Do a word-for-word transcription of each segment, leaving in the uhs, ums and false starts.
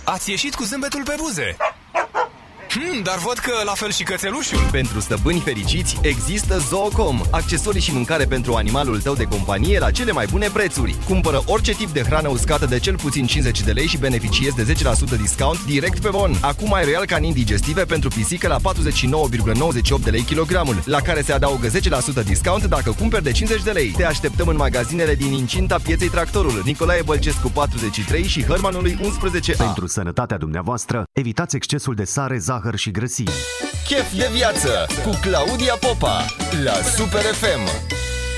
ați ieșit cu zâmbetul pe buze. Hmm, dar văd că la fel și cățelușul. Pentru stăpâni fericiți există Zoocom, accesorii și mâncare pentru animalul tău de companie la cele mai bune prețuri. Cumpără orice tip de hrană uscată de cel puțin cincizeci de lei și beneficiezi de zece la sută discount direct pe bon. Acum ai Royal Canin digestive pentru pisică la patruzeci și nouă virgulă nouăzeci și opt de lei kilogramul, la care se adaugă zece la sută discount dacă cumperi de cincizeci de lei. Te așteptăm în magazinele din incinta pieței Tractorul, Nicolae Bălcescu patruzeci și trei și Hărmanului unsprezece A. Pentru sănătatea dumneavoastră, evitați excesul de sare, zahăr și grăsimi. Chef de viață cu Claudia Popa la Super F M.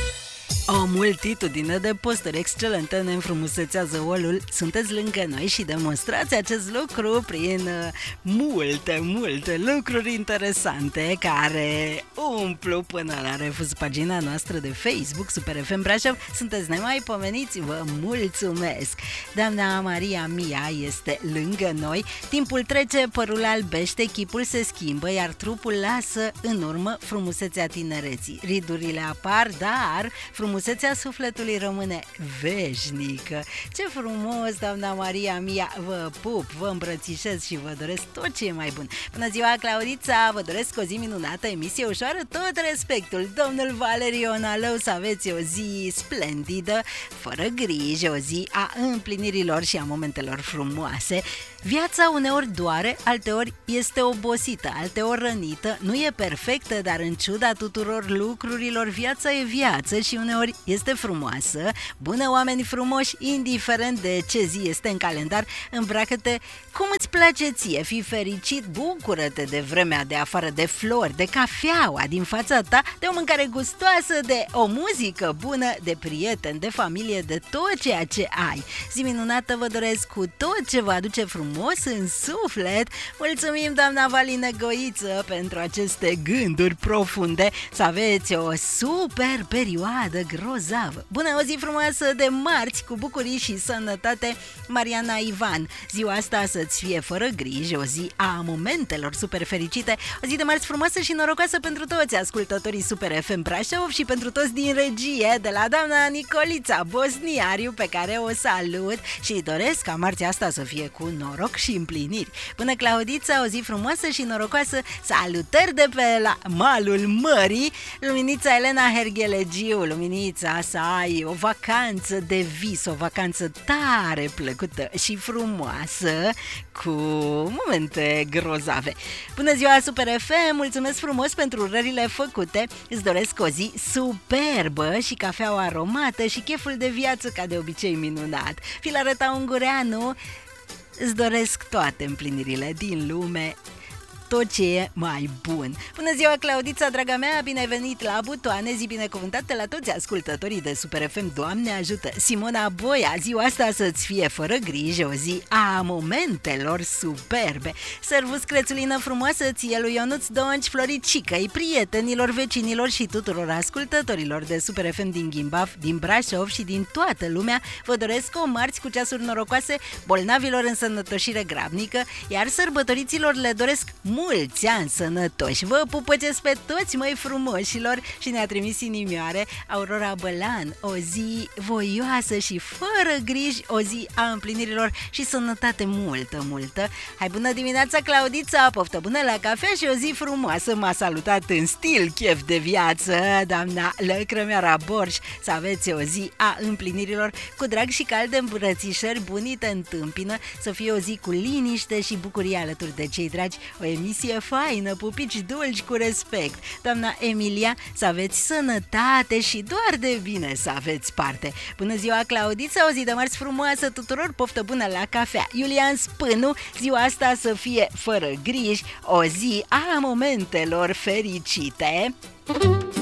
O multitudine de posturi excelente ne înfrumusețează olul. Sunteți lângă noi și demonstrați acest lucru prin uh, multe, multe lucruri interesante care umplu până la refuz pagina noastră de Facebook Super F M Brașov. Sunteți nemaipomeniți, vă mulțumesc. Doamna Maria Mia este lângă noi. Timpul trece, părul albește, chipul se schimbă, iar trupul lasă în urmă frumusețea tinereții. Ridurile apar, dar frumusețea Frumusețea sufletului rămâne veșnică. Ce frumos, doamna Maria Mia, vă pup, vă îmbrățișez și vă doresc tot ce e mai bun. Bună ziua, Claudița, vă doresc o zi minunată, emisie ușoară, tot respectul. Domnul Valerion Alău, să aveți o zi splendidă, fără griji, o zi a împlinirilor și a momentelor frumoase. Viața uneori doare, alteori este obosită, alteori rănită, nu e perfectă, dar în ciuda tuturor lucrurilor, viața e viață și uneori este frumoasă. Bună, oameni frumoși, indiferent de ce zi este în calendar, îmbracă-te cum îți place ție, fii fericit, bucură-te de vremea de afară, de flori, de cafeaua din fața ta, de o mâncare gustoasă, de o muzică bună, de prieteni, de familie, de tot ceea ce ai. Zi minunată vă doresc cu tot ce vă aduce frumos în suflet. Mulțumim, doamna Valină Goiță, pentru aceste gânduri profunde. Să aveți o super perioadă grozavă. Bună, o zi frumoasă de marți, cu bucurii și sănătate, Mariana Ivan. Ziua asta să-ți fie fără griji, o zi a momentelor super fericite, o zi de marți frumoasă și norocoasă pentru toți ascultătorii Super F M Brașov și pentru toți din regie, de la doamna Nicolița Bosniariu, pe care o salut și doresc ca marțea asta să fie cu noroc și împliniri. Bună, Claudița, o zi frumoasă și norocoasă, salutări de pe la malul mării, Luminița Elena Herghelegiu. Luminița, să ai o vacanță de vis, o vacanță tare plăcută și frumoasă, cu momente grozave. Bună ziua, Super F M, mulțumesc frumos pentru urările făcute, îți doresc o zi superbă și cafeaua aromată și cheful de viață ca de obicei minunat. Filareta Ungureanu, îți doresc toate împlinirile din lume, tot ce e mai bun. Bună ziua, Claudița, draga mea, bine ai venit la butoane, zi binecuvântată la toți ascultătorii de Super F M, Doamne ajută. Simona Boia, ziua asta să-ți fie fără grijă, o zi a momentelor superbe. Servus crețulină frumoasă ție lui Ionuț Donci, Floricicăi, prietenilor, vecinilor și tuturor ascultătorilor de Super F M din Ghimbaf, din Brașov și din toată lumea. Vă doresc o marți cu ceasuri norocoase, bolnavilor în sănătoșire grabnică, iar sărbătoriților le doresc mulți ani sănătoși. Vă pupăcesc pe toți, măi frumoșilor, și ne-a trimis inimioare Aurora Bălan, o zi voioasă și fără griji, o zi a împlinirilor și sănătate multă, multă. Hai, bună dimineața, Claudița, poftă bună la cafea și o zi frumoasă. M-a salutat în stil chef de viață doamna Lăcrămioara Borș. Să aveți o zi a împlinirilor cu drag și calde îmbrățișări, bunii te întâmpină, să fie o zi cu liniște și bucurie alături de cei dragi, o emisie faină, pupici dulci cu respect. Doamna Emilia, să aveți sănătate și doar de bine să aveți parte. Bună ziua, Claudița, o zi de marți frumoasă tuturor, poftă bună la cafea. Iulian Spânu, ziua asta să fie fără griji, o zi a momentelor fericite.